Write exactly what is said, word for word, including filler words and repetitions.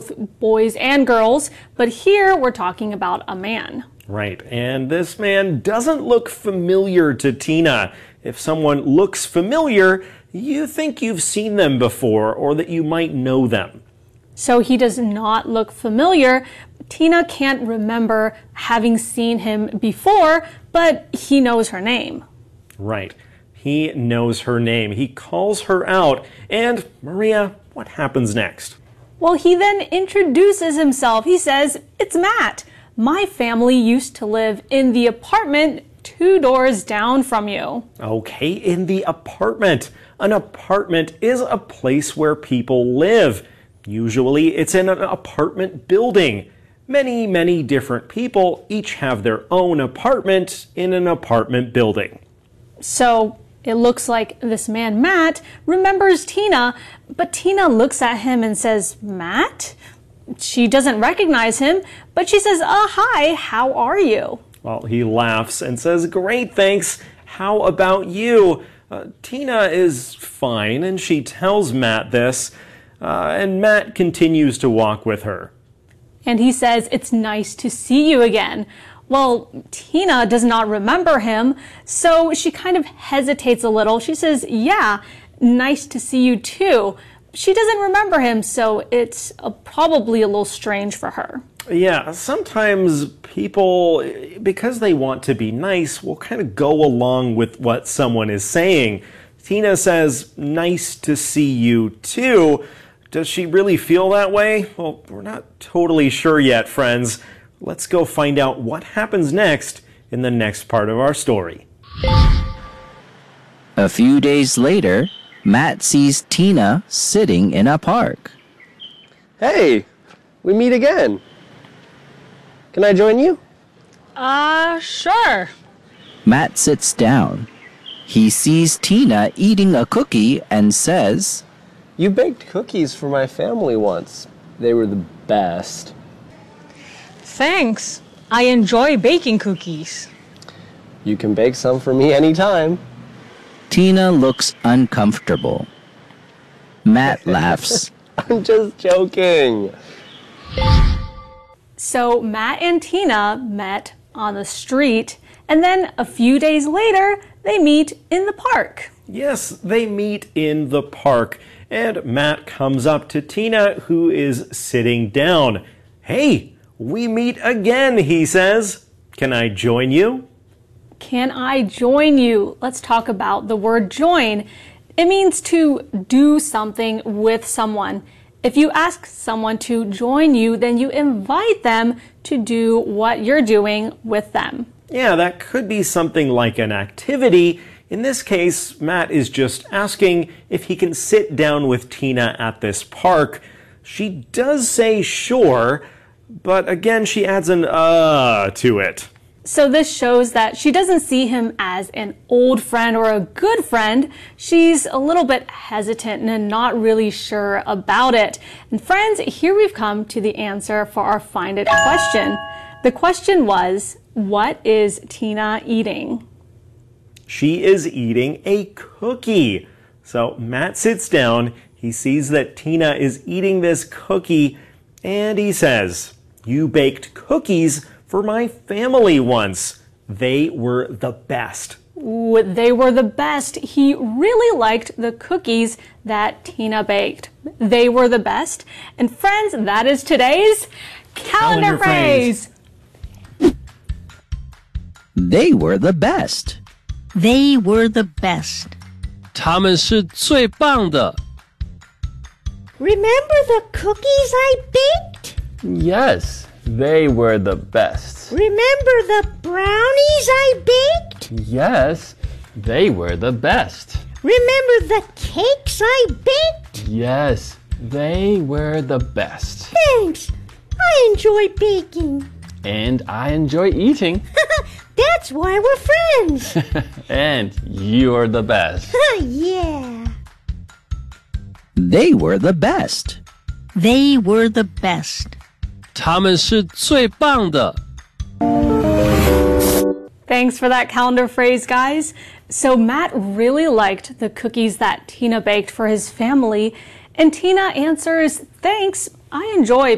both boys and girls, but here we're talking about a man. Right, and this man doesn't look familiar to Tina. If someone looks familiar, you think you've seen them before or that you might know them. So he does not look familiar. Tina can't remember having seen him before, but he knows her name. Right. He knows her name. He calls her out. And, Maria, what happens next? Well, he then introduces himself. He says, "It's Matt. My family used to live in the apartment two doors down from you." Okay, in the apartment. An apartment is a place where people live. Usually it's in an apartment building. Many, many different people each have their own apartment in an apartment building. So it looks like this man, Matt, remembers Tina, but Tina looks at him and says, "Matt?" She doesn't recognize him, but she says, "Uh, hi, how are you?" Well, he laughs and says, "Great, thanks. How about you?" Uh, Tina is fine, and she tells Matt this, uh, and Matt continues to walk with her. And he says, "It's nice to see you again." Well, Tina does not remember him, so she kind of hesitates a little. She says, "Yeah, nice to see you too." She doesn't remember him, so it's uh, probably a little strange for her. Yeah, sometimes people, because they want to be nice, will kind of go along with what someone is saying. Tina says, "Nice to see you too." Does she really feel that way? Well, we're not totally sure yet, friends. Let's go find out what happens next in the next part of our story. A few days later, Matt sees Tina sitting in a park. Hey, we meet again. Can I join you? Uh, sure. Matt sits down. He sees Tina eating a cookie and says, "You baked cookies for my family once. They were the best." Thanks. I enjoy baking cookies. You can bake some for me anytime. Tina looks uncomfortable. Matt laughs. I'm just joking. So Matt and Tina met on the street, and then a few days later, they meet in the park. Yes, they meet in the park, and Matt comes up to Tina, who is sitting down. "Hey, we meet again," he says. "Can I join you?" Can I join you? Let's talk about the word join. It means to do something with someone. If you ask someone to join you, then you invite them to do what you're doing with them. Yeah, that could be something like an activity. In this case, Matt is just asking if he can sit down with Tina at this park. She does say sure, but again, she adds an uh to it. So this shows that she doesn't see him as an old friend or a good friend. She's a little bit hesitant and not really sure about it. And friends, here we've come to the answer for our Find It question. The question was, what is Tina eating? She is eating a cookie. So Matt sits down, he sees that Tina is eating this cookie, and he says, "You baked cookies for my family once. They were the best." Ooh, they were the best. He really liked the cookies that Tina baked. They were the best. And friends, that is today's calendar, Calendar phrase. phrase. They were the best. They were the best. 他们是最棒的。 Remember the cookies I baked? Yes, they were the best. Remember the brownies I baked? Yes, they were the best. Remember the cakes I baked? Yes, they were the best. Thanks. I enjoy baking. And I enjoy eating. That's why we're friends. And you're the best. Yeah. They were the best. They were the best. 他们是最棒的。 Thanks for that calendar phrase, guys. So Matt really liked the cookies that Tina baked for his family, and Tina answers, "Thanks, I enjoy